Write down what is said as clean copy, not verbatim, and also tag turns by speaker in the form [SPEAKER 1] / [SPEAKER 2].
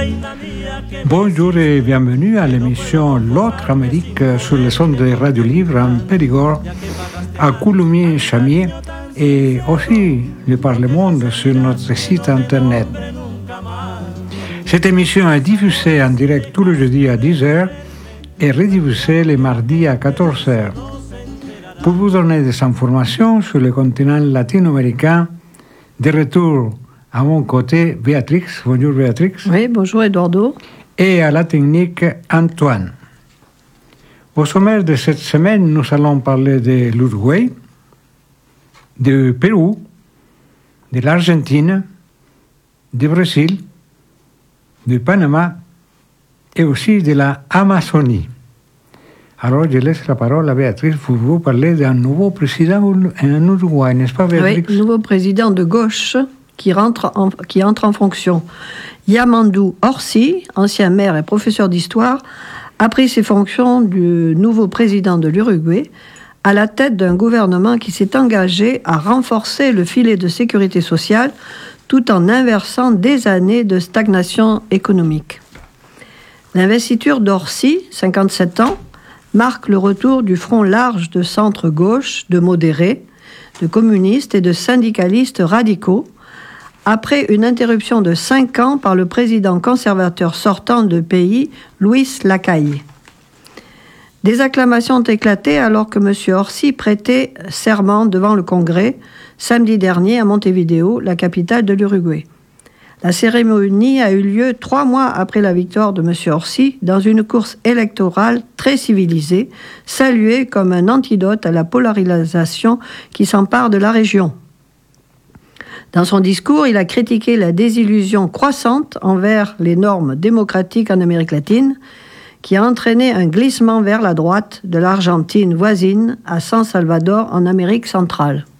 [SPEAKER 1] Bonjour et bienvenue à l'émission L'autre Amérique sur les ondes de Radio Libre en Périgord, à Coulommiers-Chamier et aussi de par le monde sur notre site internet. Cette émission est diffusée en direct tous les jeudis à 10h et rediffusée les mardis à 14h. Pour vous donner des informations sur le continent latino-américain, de retour à mon côté, Béatrix. Bonjour Béatrix.
[SPEAKER 2] Oui, bonjour Eduardo.
[SPEAKER 1] Et à la technique, Antoine. Au sommaire de cette semaine, nous allons parler de l'Uruguay, du Pérou, de l'Argentine, du Brésil, du Panama et aussi de la Amazonie. Alors, je laisse la parole à Béatrice pour vous parler d'un nouveau président en Uruguay, n'est-ce pas Béatrice?
[SPEAKER 2] Oui, nouveau président de gauche qui entre en fonction. Yamandú Orsi, ancien maire et professeur d'histoire, a pris ses fonctions du nouveau président de l'Uruguay à la tête d'un gouvernement qui s'est engagé à renforcer le filet de sécurité sociale tout en inversant des années de stagnation économique. L'investiture d'Orsi, 57 ans, marque le retour du front large de centre-gauche, de modérés, de communistes et de syndicalistes radicaux, après une interruption de 5 ans par le président conservateur sortant de pays, Luis Lacalle. Des acclamations ont éclaté alors que M. Orsi prêtait serment devant le Congrès samedi dernier à Montevideo, la capitale de l'Uruguay. La cérémonie a eu lieu 3 mois après la victoire de M. Orsi dans une course électorale très civilisée, saluée comme un antidote à la polarisation qui s'empare de la région. Dans son discours, il a critiqué la désillusion croissante envers les normes démocratiques en Amérique latine, qui a entraîné un glissement vers la droite de l'Argentine voisine à San Salvador en Amérique centrale.